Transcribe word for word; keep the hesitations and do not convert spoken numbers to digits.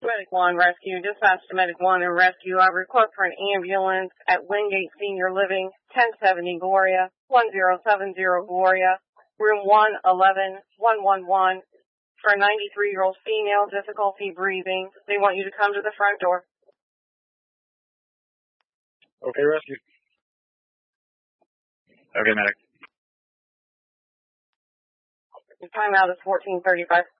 Medic one Rescue, dispatch to Medic one and Rescue. I request for an ambulance at Wingate Senior Living, ten seventy Gloria, one zero seven zero Gloria, room one eleven one one one, for a ninety-three-year-old female, difficulty breathing. They want you to come to the front door. Okay, Rescue. Okay, Medic. The timeout is fourteen thirty-five.